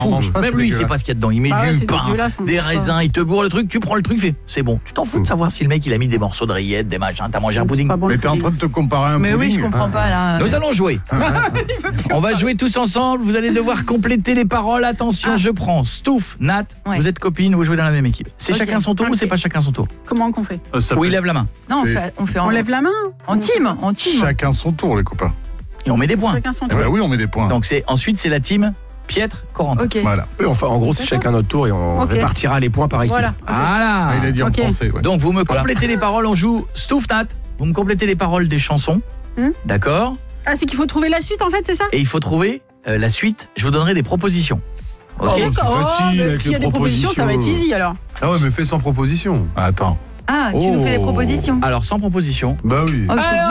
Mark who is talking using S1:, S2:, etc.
S1: On mange pas,
S2: Même
S1: c'est
S2: lui, il sait
S1: dégueulasse.
S2: pas ce qu'il y a dedans. Il met
S3: Ah ouais,
S2: du
S3: c'est
S2: pain,
S3: dégueulasse, on
S2: des
S3: mange pas.
S2: raisins, il te bourre le truc, tu prends le truc, fait c'est bon. Tu t'en fous de savoir si le mec il a mis des morceaux de rillettes, des machins, t'as mangé un pudding.
S3: Pas bon,
S1: Mais
S3: le
S1: t'es en
S3: pudding.
S1: train de te comparer à un
S4: Mais
S1: pudding.
S4: oui, je comprends pas là.
S2: Nous allons jouer. On va jouer tous ensemble, vous allez devoir compléter les paroles. Attention, je prends Stouff, Nat,
S4: Ouais.
S2: vous êtes copines, vous jouez dans la même équipe. C'est
S4: Ok.
S2: chacun son tour ou c'est pas chacun son tour?
S3: Comment qu'on fait?
S2: Ou il lève la main
S4: Non,
S1: C'est-
S4: on fait
S3: On lève la main?
S4: en team, en team.
S1: Chacun son tour, les copains.
S2: et on met des points.
S3: Chacun son
S1: Eh
S3: tour.
S1: ben oui, on met des points.
S2: Donc ensuite c'est la team Pietre, Corentin.
S4: Ok.
S1: Voilà.
S5: Oui, enfin, en gros, c'est chacun notre tour et on
S3: Ok.
S5: répartira les points par équipe.
S3: Voilà.
S2: Voilà.
S1: Ah, il a dit en
S3: Ok.
S1: français, ouais.
S2: Donc vous me
S5: Voilà.
S2: complétez les paroles, on joue Stouff, Nat. Vous me complétez les paroles des chansons. D'accord?
S3: Ah, c'est qu'il faut trouver la suite en fait, c'est ça?
S2: Et il faut trouver la suite. Je vous donnerai des propositions. Ok?
S5: Oh, c'est
S3: D'accord.
S5: facile
S3: mais
S5: avec
S3: s'il y a
S5: les
S3: des propositions, ça va être
S5: propositions.
S3: easy alors.
S1: Ah ouais, mais fais sans proposition. Attends.
S4: Ah, tu nous fais les
S1: Oh.
S4: propositions.
S2: Alors sans proposition.
S1: Bah oui.
S4: Oh, c'est
S2: Alors,